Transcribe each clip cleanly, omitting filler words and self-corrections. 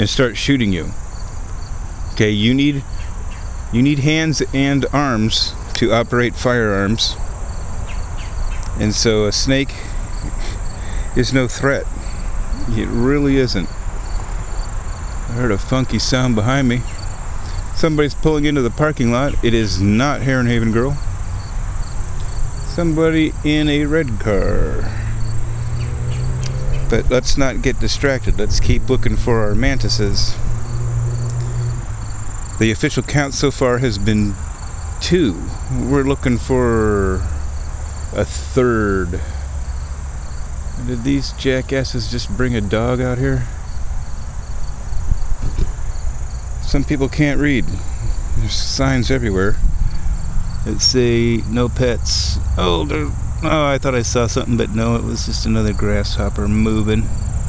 and start shooting you. Okay, you need hands and arms to operate firearms. And so a snake is no threat. It really isn't. I heard a funky sound behind me. Somebody's pulling into the parking lot. It is not Heron Haven Girl. Somebody in a red car. But let's not get distracted. Let's keep looking for our mantises. The official count so far has been 2. We're looking for a third. Did these jackasses just bring a dog out here? Some people can't read. There's signs everywhere that say no pets. Oh, I thought I saw something, but no, it was just another grasshopper moving.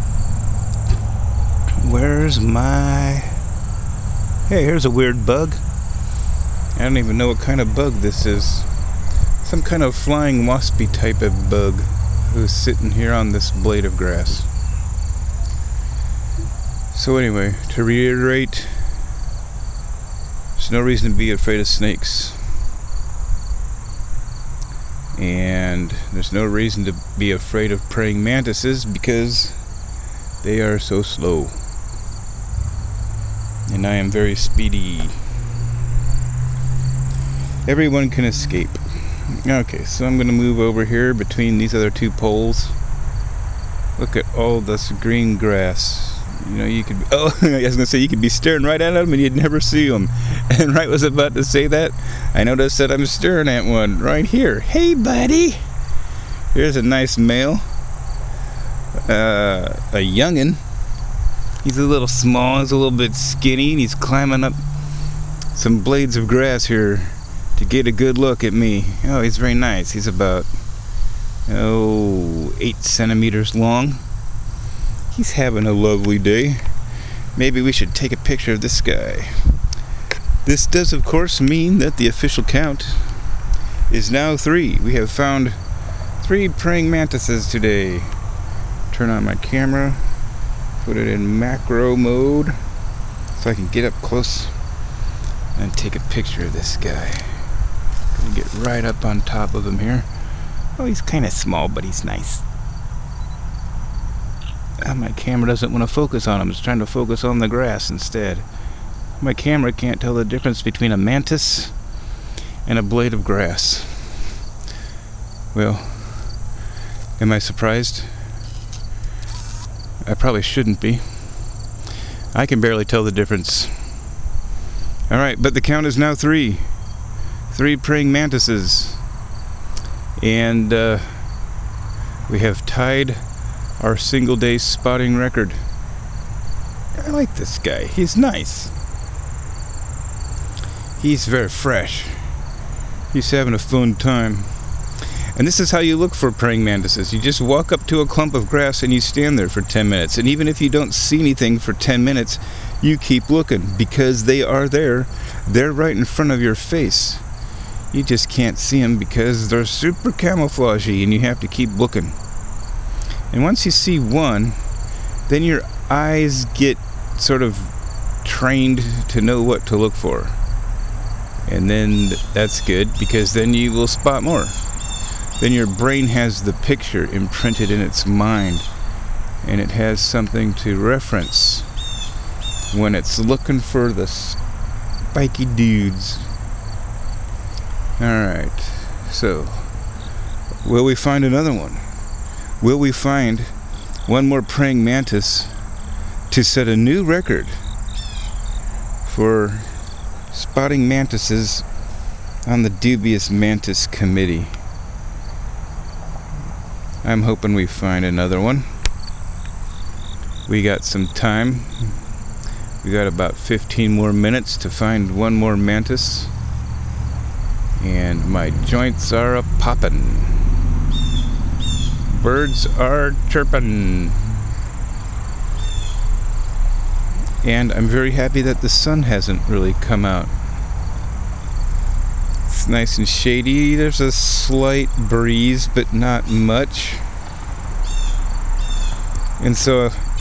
Where's my... Hey, here's a weird bug. I don't even know what kind of bug this is. Some kind of flying waspy type of bug who's sitting here on this blade of grass. So anyway, to reiterate, there's no reason to be afraid of snakes. And there's no reason to be afraid of praying mantises because they are so slow. And I am very speedy. Everyone can escape. Okay, so I'm going to move over here between these other 2 poles. Look at all this green grass. You know, you could... I was going to say you could be staring right at them and you'd never see them. And right was about to say that, I noticed that I'm staring at one right here. Hey, buddy! Here's a nice male. A youngin'. He's a little small, he's a little bit skinny, and he's climbing up some blades of grass here to get a good look at me. Oh, he's very nice. He's about, 8 centimeters long. He's having a lovely day. Maybe we should take a picture of this guy. This does, of course, mean that the official count is now 3. We have found 3 praying mantises today. Turn on my camera. Put it in macro mode so I can get up close and take a picture of this guy. Gonna get right up on top of him here. Oh, he's kind of small, but he's nice. My camera doesn't want to focus on him. It's trying to focus on the grass instead. My camera can't tell the difference between a mantis and a blade of grass. Well, am I surprised? I probably shouldn't be. I can barely tell the difference. Alright, but the count is now 3. 3 praying mantises. And we have tied our single day spotting record. I like this guy. He's nice. He's very fresh. He's having a fun time. And this is how you look for praying mantises. You just walk up to a clump of grass and you stand there for 10 minutes. And even if you don't see anything for 10 minutes, you keep looking because they are there. They're right in front of your face. You just can't see them because they're super camouflagey and you have to keep looking. And once you see one, then your eyes get sort of trained to know what to look for. And then that's good because then you will spot more. Then your brain has the picture imprinted in its mind and it has something to reference when it's looking for the spiky dudes. Alright, so will we find another one? Will we find one more praying mantis to set a new record for spotting mantises on the Dubious Mantis Committee? I'm hoping we find another one. We got some time. We got about 15 more minutes to find one more mantis. And my joints are a-poppin'. Birds are chirpin'. And I'm very happy that the sun hasn't really come out. It's nice and shady. There's a slight breeze, but not much. And so